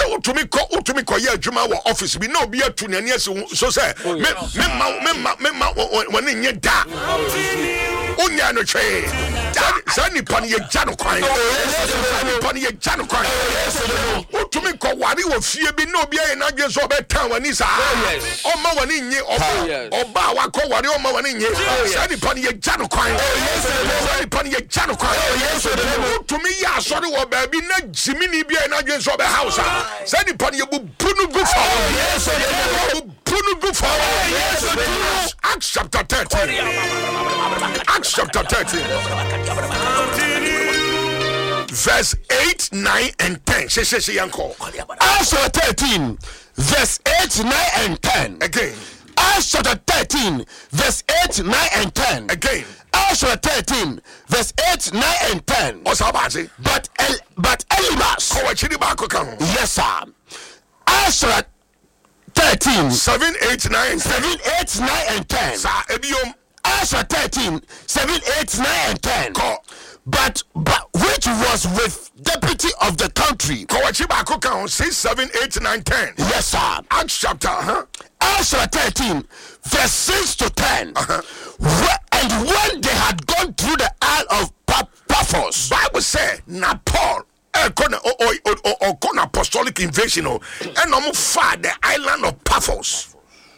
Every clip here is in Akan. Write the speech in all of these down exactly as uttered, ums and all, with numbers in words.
say utumi ko utumi ko ye adwuma wo office bi na obi atu nani ase so say me me ma me ma me ma woni nye da onya no twe sa nipa ne ye gya no kwan sa nipa ne ye gya no kwan utumi ko wari wo fie bi na obi aye na dwe so be tan wani sa o ma wani nye oba wa ko wari o ma wani nye sa nipa ne ye gya no kwan sa nipa ne ye gya no kwan utumi ya so wo ba bi na jimini bi aye na dwe so be house sa nipa ne ye bu bunu gu for yes bunu gu for yes Acts chapter thirteen Acts chapter thirteen verse eight, nine and ten. She she she yanko. Acts chapter thirteen verse eight, nine and ten. Again. Acts chapter thirteen verse eight, nine and ten. Again. Acts chapter thirteen verse eight, nine and ten. Osabasi. But El, but Elimas. Yes sir. Acts chapter thirteen seven, eight, nine, seven, eight, nine and ten. Sa ebiom. Acts thirteen, seven, eight, nine and ten. Ko. But but which was with deputy of the country. six, seven, eight, nine, ten. Yes sir. Acts chapter huh? Acts thirteen verse six to ten. Uh-huh. Where, and when they had gone through the Isle of Paphos, Bible say na Paul Ekona o o o o kona apostolic invasion o and omo fa the island of Paphos.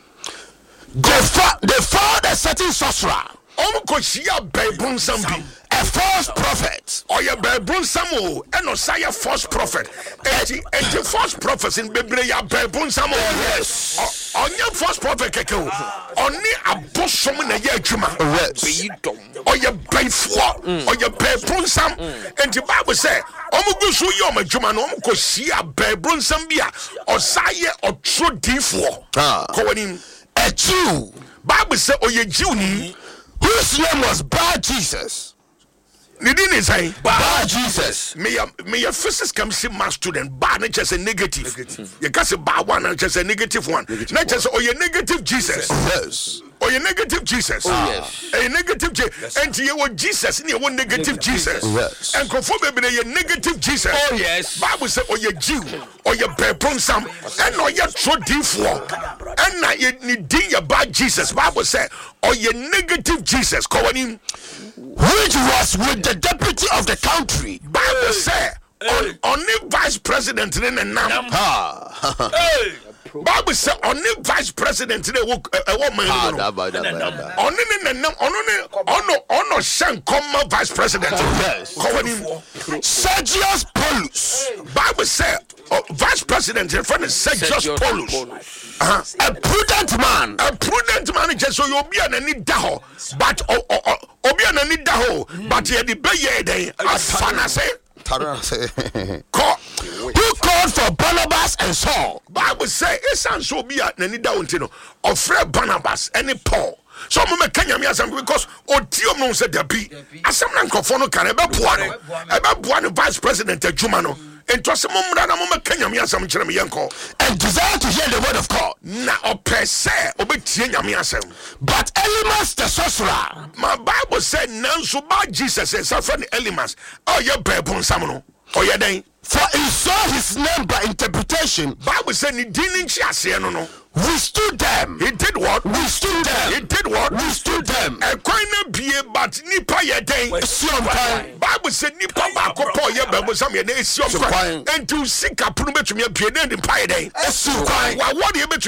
They found they found a certain sorcerer. Omo ko shia Bible sambi. A false prophet. Or your Bible Samuel and Osaya false prophet. And the false prophets in Bible ya Bible Samuel. Yes. On your false prophet keko. Only a bosom in a year juma. Yes. Or your Bible or your Bible Sam. And the Bible say, Omugusu yoma juma no ko shia Bible Sambia or Saya or true defo. Ah. Kowanim A Jew. Bible say or your Jew ni whose name was Bar Jesus. Nidin is saying Bar Jesus. May a may a physics come see my student bar not just a negative. negative. You can say bar one and just a negative one. Negative not just or your negative Jesus. Yes. Or your negative Jesus. Oh, yes. A negative Jesus. Yes. And you want Jesus in your one negative Jesus. Yes. And conform be your negative Jesus. Oh yes. Bible say or your Jew or your Bebron Sam and or your true defo. And now you need your bad Jesus. Bible say or your negative Jesus. Kawanim. Which was with the deputy of the country. Bible say on only vice president in the nam. Ah. Bible say only vice president in the woman. Only in the nam. Only ono shan come vice president. Yes. Sergius Paulus. Bible say vice president in front of Sergius Paulus. Uh-huh. A prudent man. A prudent man just so you'll be an any daho. But oh oh oh Obi an any daho. But ye the bay day as fana say. Call Who called for Barnabas and Saul? Bible say it sounds so be at any down to of Fred Barnabas any Paul. So mo Kenya me asem because Otio no said there be asem na nkofo no kan e be boa no e be boa no vice president adwuma no entose mo mra na mo Kenya me asem kire me yenko and desire to hear the word of God na opese obetie nyame asem. But Elimas the sorcerer, my Bible said nanso ba Jesus says friend Elimas oh ye Bible nsam no oh ye den for he saw his name by interpretation. Bible said ni din nchi ase no no withstood them. He did what? Withstood them. He did what? Withstood them. A coin bie but nipa ye den. Bible said nipa ba ko po ye Bible sam ye na esiom kwan. And to seek a punu betumi abie na nipa ye den. Esu kwan. Wa what ye